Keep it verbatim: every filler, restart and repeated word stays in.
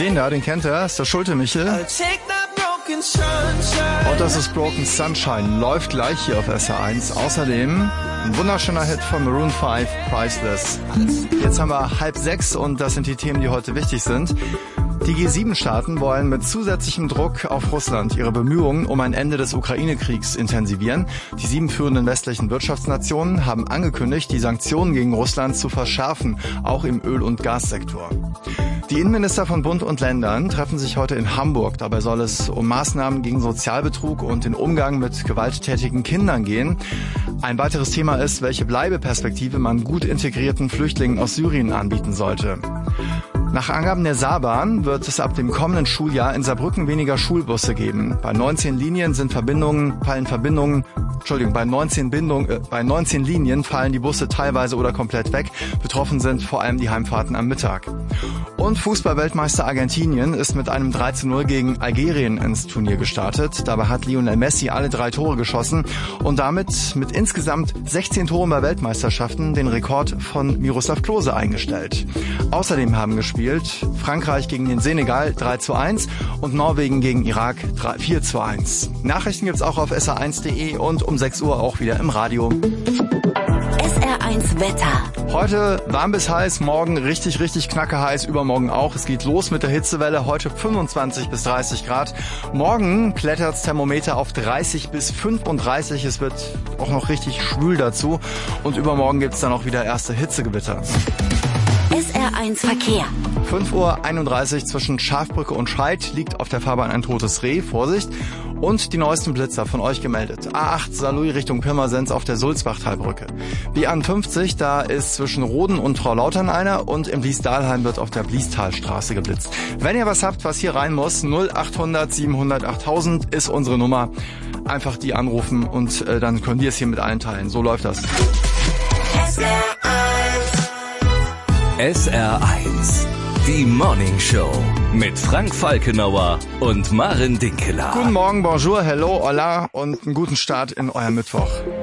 Den da, den kennt er, ist der Schulte Michel. Und das ist Broken Sunshine, läuft gleich hier auf S R eins. Außerdem ein wunderschöner Hit von Maroon fünf, Priceless. Jetzt haben wir halb sechs und das sind die Themen, die heute wichtig sind. Die G sieben Staaten wollen mit zusätzlichem Druck auf Russland ihre Bemühungen um ein Ende des Ukraine-Kriegs intensivieren. Die sieben führenden westlichen Wirtschaftsnationen haben angekündigt, die Sanktionen gegen Russland zu verschärfen, auch im Öl- und Gassektor. Die Innenminister von Bund und Ländern treffen sich heute in Hamburg. Dabei soll es um Maßnahmen gegen Sozialbetrug und den Umgang mit gewalttätigen Kindern gehen. Ein weiteres Thema ist, welche Bleibeperspektive man gut integrierten Flüchtlingen aus Syrien anbieten sollte. Nach Angaben der Saarbahn wird es ab dem kommenden Schuljahr in Saarbrücken weniger Schulbusse geben. Bei neunzehn Linien sind Verbindungen, fallen Verbindungen, Entschuldigung, bei neunzehn Bindung, äh, bei neunzehn Linien fallen die Busse teilweise oder komplett weg. Betroffen sind vor allem die Heimfahrten am Mittag. Und Fußballweltmeister Argentinien ist mit einem drei zu null gegen Algerien ins Turnier gestartet. Dabei hat Lionel Messi alle drei Tore geschossen und damit mit insgesamt sechzehn Toren bei Weltmeisterschaften den Rekord von Miroslav Klose eingestellt. Außerdem haben gespielt Frankreich gegen den Senegal drei zu eins und Norwegen gegen Irak vier zu eins. Nachrichten gibt's auch auf S R eins punkt de und um sechs Uhr auch wieder im Radio. S R eins Wetter. Heute warm bis heiß, morgen richtig, richtig knacke heiß, übermorgen auch. Es geht los mit der Hitzewelle, heute fünfundzwanzig bis dreißig Grad. Morgen klettert das Thermometer auf dreißig bis fünfunddreißig. Es wird auch noch richtig schwül dazu. Und übermorgen gibt's dann auch wieder erste Hitzegewitter. S R eins Verkehr. fünf Uhr einunddreißig zwischen Schafbrücke und Scheid liegt auf der Fahrbahn ein totes Reh. Vorsicht. Und die neuesten Blitzer von euch gemeldet. A acht Saarlouis Richtung Pirmasens auf der Sulzbachtalbrücke. B einundfünfzig, da ist zwischen Roden und Frau Lautern einer und im Bliesdalheim wird auf der Bliestalstraße geblitzt. Wenn ihr was habt, was hier rein muss, null achthundert siebenhundert achttausend ist unsere Nummer. Einfach die anrufen und äh, dann können wir es hier mit allen teilen. So läuft das. S R eins. S R eins. Die Morning Show mit Frank Falkenauer und Maren Dinkeler. Guten Morgen, bonjour, hello, hola und einen guten Start in euer Mittwoch.